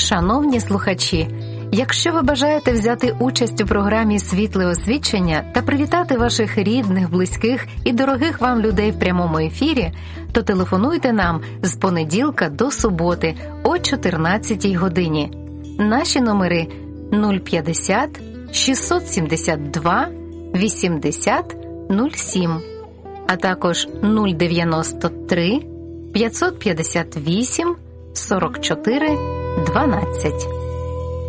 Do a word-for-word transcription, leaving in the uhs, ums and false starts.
Шановні слухачі, якщо ви бажаєте взяти участь у програмі «Світле освічення» та привітати ваших рідних, близьких і дорогих вам людей в прямому ефірі, то телефонуйте нам з понеділка до суботи о чотирнадцятій годині. Наші номери нуль п'ятдесят шістсот сімдесят два вісімдесят нуль сім, а також нуль дев'яносто три п'ятсот п'ятдесят вісім сорок чотири дванадцять.